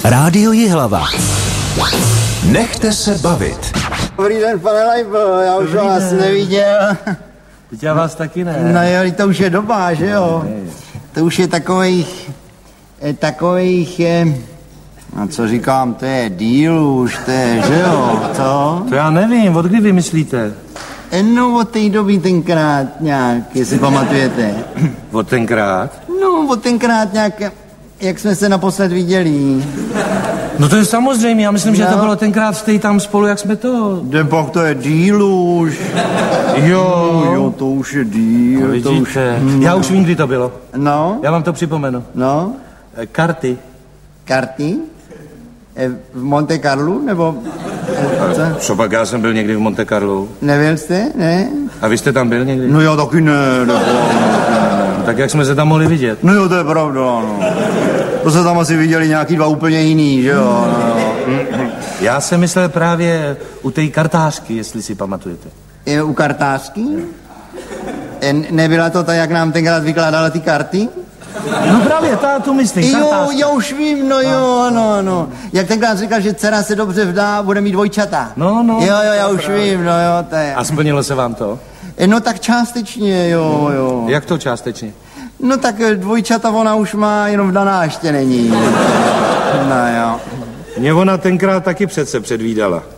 Rádio Jihlava. Nechte se bavit. Dobrý den, pane Lajbo, já už vás neviděl. Teď já vás taky ne. No jo, to už je doba, že jo? To už je takových, no co říkám, to je díl už, to je, že jo, co? To já nevím, od kdy vymyslíte? No od té doby tenkrát nějak, jestli pamatujete. Od tenkrát? No od tenkrát nějak, jak jsme se naposled viděli. No to je samozřejmě, já myslím, že to bylo tenkrát stej tam spolu, jak jsme to... Pak to je díl už. Jo, to už je díl. No, vidíte, to už... já už vím, kdy to bylo. No? Já vám to připomenu. No? Karty. Karty? V Monte Carlu, nebo... Co pak, já jsem byl někdy v Monte Carlu. Nebyl jste, ne? A vy jste tam byl někdy? No já taky ne. Tak jak jsme se tam mohli vidět? No jo, to je pravda, no. To se tam asi viděli nějaký dva úplně jiný, že jo? No. Já jsem myslel právě u té kartářky, jestli si pamatujete. Je u kartářky? Nebyla to ta, jak nám tenkrát vykládala ty karty? No právě, tu myslím, kartářka. Jo, já už vím, no jo, ano. Jak tenkrát říkal, že dcera se dobře vdá, bude mít dvojčata. No. Jo, já už vím, no jo, to je. A splnilo se vám to? No tak částečně, jo. Jak to částečně? No tak dvojčata ona už má, jenom vdaná ještě není. No jo. Mě ona tenkrát taky přece předvídala.